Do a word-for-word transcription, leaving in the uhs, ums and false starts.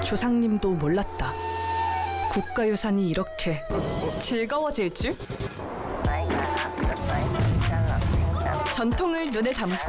조상님도 몰랐다. 국가유산이 이렇게 즐거워질 줄? 전통을 눈에 담고